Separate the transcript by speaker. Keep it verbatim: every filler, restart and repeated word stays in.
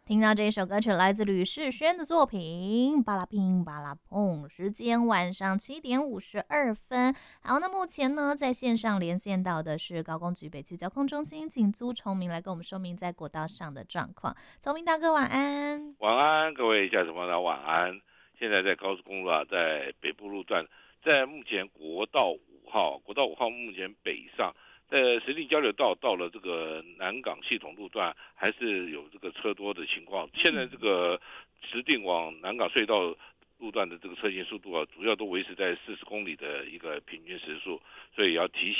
Speaker 1: 听到这首歌曲来自吕士轩的作品《巴拉乒巴拉碰》，时间晚上七点五十二分。好，那目前呢，在线上连线到的是高工局北区交通中心，请朱崇明来跟我们说明在国道上的状况。崇明大哥，晚安。
Speaker 2: 晚安，各位驾驶朋友，晚安。现在在高速公路啊，在北部路段，在目前国道五号，国道五号目前北上。在石碇交流道到了这个南港系统路段，还是有这个车多的情况。现在这个石碇往南港隧道路段的这个车行速度啊，主要都维持在四十公里的一个平均时速，所以要提醒